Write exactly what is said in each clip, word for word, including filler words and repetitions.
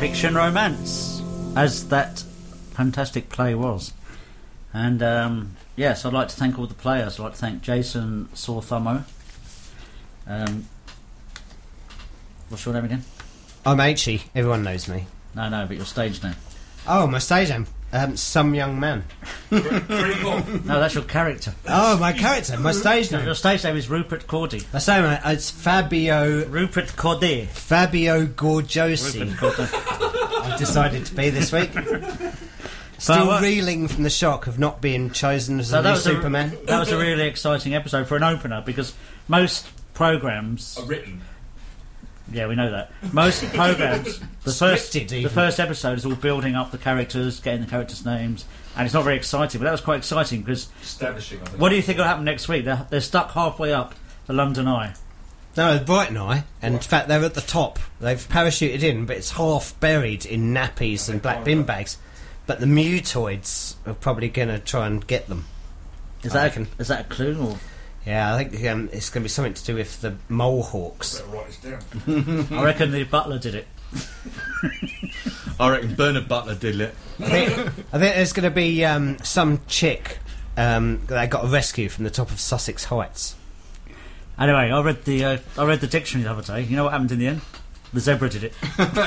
fiction romance, as that fantastic play was. And um, yes, I'd like to thank all the players. I'd like to thank Jason Sorthummo. Um, what's your name again? I'm H. Everyone knows me. No, no, but your stage name. Oh, my stage name. Um, some young man. Pretty cool. No, that's your character. Oh, my character. My stage name. Your stage name is Rupert Cordy. I say, mate, it's Fabio. Rupert Cordy. Fabio Gorgiosi. Rupert Cordy. I've decided to be this week. Still But, uh, reeling from the shock of not being chosen as So a that new was a- Superman. That was a really exciting episode for an opener, because most programmes... Are written. Yeah, we know that. Most programmes, the first, Scripted, the even. first episode is all building up the characters, getting the characters' names, and it's not very exciting. But that was quite exciting because Establishing. I think. what do you think will happen next week? They're, they're stuck halfway up the London Eye. No, the Brighton Eye, and in fact they're at the top. They've parachuted in, but it's half buried in nappies and black bin bags. But the mutoids are probably going to try and get them. Is I that reckon. a, is that a clue? Or Yeah, I think um, it's going to be something to do with the Molehawks. Better write this down. I reckon the butler did it. I reckon Bernard Butler did it. I think, I think there's going to be um, some chick um, that got a rescue from the top of Sussex Heights. Anyway, I read the uh, I read the dictionary the other day. You know what happened in the end? The zebra did it.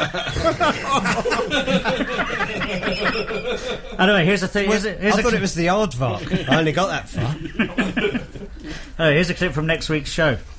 Anyway, here's the thing. Here's a, here's I a thought cli- it was the Aardvark. I only got that far. Oh, here's a clip from next week's show.